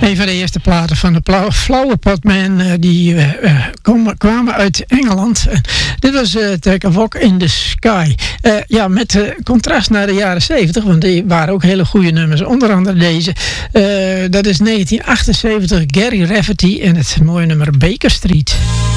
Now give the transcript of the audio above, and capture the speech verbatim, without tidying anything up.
Een van de eerste platen van de Flower Pot Man, uh, die uh, uh, kom, kwamen uit Engeland. Uh, dit was uh, Take a Walk in the Sky. Uh, ja, met uh, contrast naar de jaren zeventig, want die waren ook hele goede nummers. Onder andere deze. Uh, dat is negentien achtenzeventig, Gary Rafferty en het mooie nummer Baker Street.